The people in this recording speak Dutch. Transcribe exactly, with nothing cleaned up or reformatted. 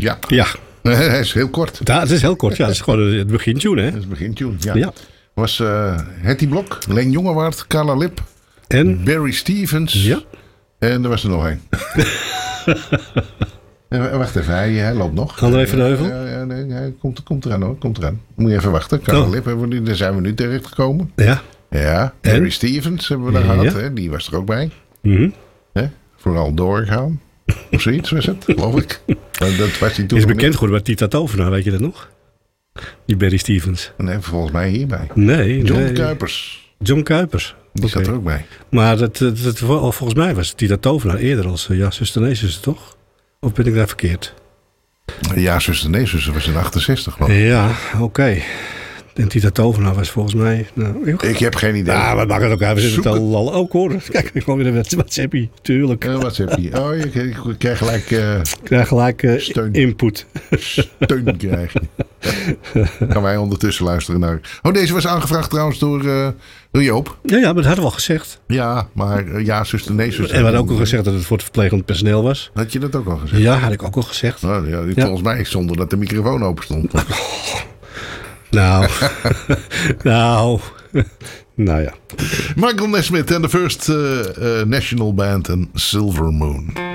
Ja. Ja. Hij is heel kort. Ja, het is heel kort. Ja, het is gewoon het begintune, hè? Dat is het begintune, ja. Ja. Was uh, Hetty Blok, Leen Jongewaard, Carla Lip, En? Barry Stevens. Ja. En er was er nog één. Wacht even, hij, hij loopt nog. André van de Heuvel? Ja, ja, nee, hij komt, komt eraan hoor, komt eraan. Moet je even wachten. Carla oh. Lip, hebben we nu, daar zijn we nu terecht gekomen. Ja. Ja, en? Barry Stevens hebben we daar ja. gehad, hè? Die was er ook bij. Mm-hmm. Hè? Vooral doorgaan. Of zoiets was het, geloof ik. Maar dat was hij toen is bekend niet. geworden bij Tita Tovenaar, weet je dat nog? Die Barry Stevens. Nee, volgens mij hierbij. Nee. John nee. Kuipers. John Kuipers. Die okay. zat er ook bij. Maar het, het, het, volgens mij was Tita Tovenaar eerder als uh, Ja, zuster, nee, zuster, toch? Of ben ik daar verkeerd? Ja, zuster, nee, zuster was in achtenzestig, geloof ik. Ja, oké. Okay. En Tita Tovenaar was volgens mij... Nou, ik heb geen idee. Ja, we maken het ook uit. We zitten het al, al ook hoor. Kijk, ik kwam weer een WhatsAppie, tuurlijk. Uh, WhatsAppie. Oh, je, je krijgt gelijk... Uh, ik krijg gelijk uh, steun. Input. Steun krijg je. Gaan wij ondertussen luisteren naar... Oh, deze was aangevraagd trouwens door, uh, door Joop. Ja, ja, maar dat hadden we al gezegd. Ja, maar uh, ja, zuster, nee, zuster. En we hadden ook al gezegd dat het voor het verplegend personeel was. Had je dat ook al gezegd? Ja, had ik ook al gezegd. Oh, ja, ja. Volgens mij zonder dat de microfoon open stond. Nou, nou, nou ja. Michael Nesmith en de First uh, uh, National Band en Silver Moon.